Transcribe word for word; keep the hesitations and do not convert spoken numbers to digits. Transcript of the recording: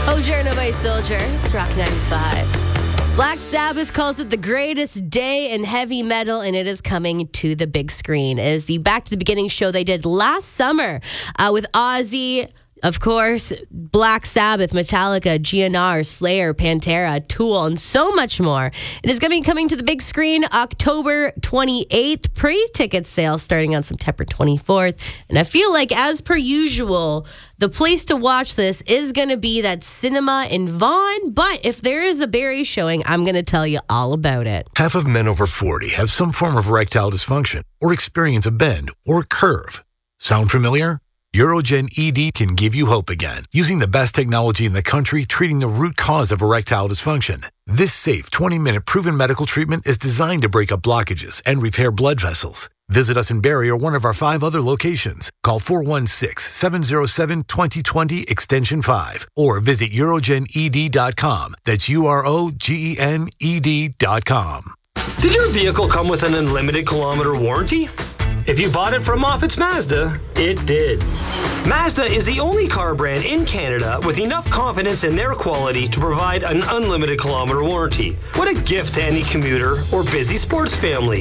Journo by Soldier. It's Rock ninety-five. Black Sabbath calls it the greatest day in heavy metal, and it is coming to the big screen. It is the Back to the Beginning show they did last summer uh, with Ozzy, of course, Black Sabbath, Metallica, G N R, Slayer, Pantera, Tool, and so much more. It is going to be coming to the big screen October twenty-eighth. Pre-ticket sale starting on September twenty-fourth. And I feel like, as per usual, the place to watch this is going to be that cinema in Vaughan. But if there is a Barrie showing, I'm going to tell you all about it. Half of men over forty have some form of erectile dysfunction or experience a bend or curve. Sound familiar? Urogen E D can give you hope again, using the best technology in the country treating the root cause of erectile dysfunction. This safe twenty-minute proven medical treatment is designed to break up blockages and repair blood vessels. Visit us in Barrie or one of our five other locations. Call four one six, seven zero seven, two zero two zero extension five or visit urogen e d dot com. That's U R O G E N E D dot com. Did your vehicle come with an unlimited kilometer warranty? If you bought it from Moffitt's Mazda, it did. Mazda is the only car brand in Canada with enough confidence in their quality to provide an unlimited kilometer warranty. What a gift to any commuter or busy sports family.